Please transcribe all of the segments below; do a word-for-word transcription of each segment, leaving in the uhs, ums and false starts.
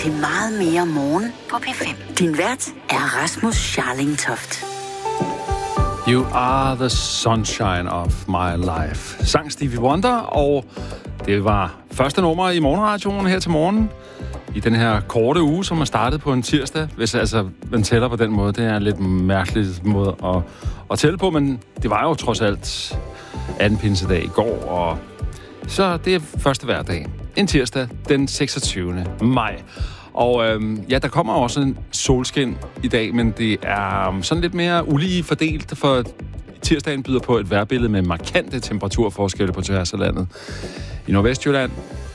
til meget mere morgen på P fem. Din vært er Rasmus Scharling Toft. You are the sunshine of my life. Sang Stevie Wonder, og det var første nummer i morgenradioen her til morgen. I den her korte uge, som er startet på en tirsdag. Hvis altså, man tæller på den måde, det er en lidt mærkelig måde at, at tælle på, men det var jo trods alt anden pinsedag i går, og så det er første hverdag. En tirsdag, den seksogtyvende maj. Og øhm, ja, der kommer også en solskin i dag, men det er sådan lidt mere ulige fordelt, for tirsdagen byder på et vejrbillede med markante temperaturforskelle på tværs af landet. I Nordvestjylland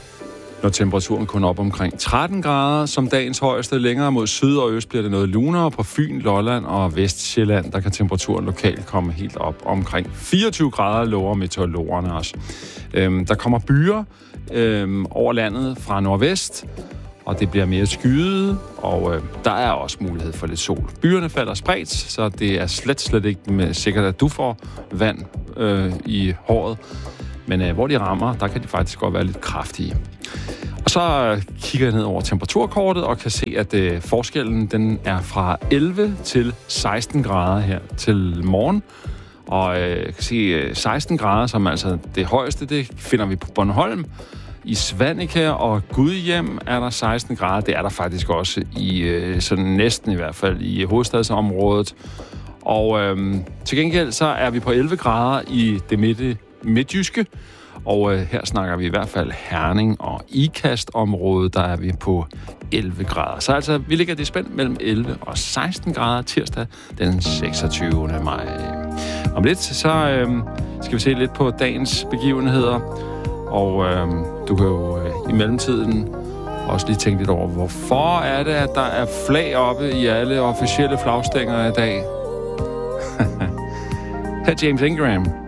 når temperaturen kun op omkring tretten grader, som dagens højeste. Længere mod syd og øst bliver det noget lunere. På Fyn, Lolland og Vestsjælland, der kan temperaturen lokalt komme helt op omkring fireogtyve grader, lover meteorologerne også. Øhm, der kommer byer øhm, over landet fra nordvest, og det bliver mere skyet, og øh, der er også mulighed for lidt sol. Byerne falder spredt, så det er slet, slet ikke med sikkert, at du får vand øh, i håret. Men øh, hvor de rammer, der kan de faktisk godt være lidt kraftige. Og så øh, kigger jeg ned over temperaturkortet og kan se, at øh, forskellen den er fra elleve til seksten grader her til morgen. Og øh, jeg kan se øh, seksten grader, som altså det højeste, det finder vi på Bornholm. I Svaneke og Gudhjem er der seksten grader. Det er der faktisk også i øh, sådan næsten i hvert fald i hovedstadsområdet. Og øh, til gengæld så er vi på elleve grader i det midte midtjyske. Og øh, her snakker vi i hvert fald Herning og Ikast-området, der er vi på elleve grader. Så altså, vi ligger det spændt mellem elleve og seksten grader tirsdag den seksogtyvende maj. Om lidt, så øh, skal vi se lidt på dagens begivenheder. Og øh, du kan jo øh, i mellemtiden også lige tænke lidt over, hvorfor er det, at der er flag oppe i alle officielle flagstænger i dag? Her James Ingram.